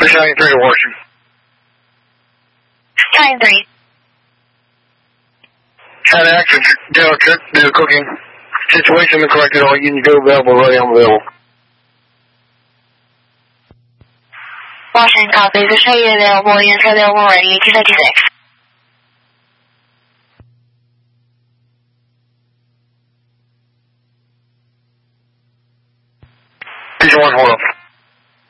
Battalion 3 to Washington. Battalion 3. Had action, general trip, do cooking. Situation been corrected, all units go available, ready, I'm available. Washington copy, Battalion available, units available, ready, 256. Pigeon 1, hold up.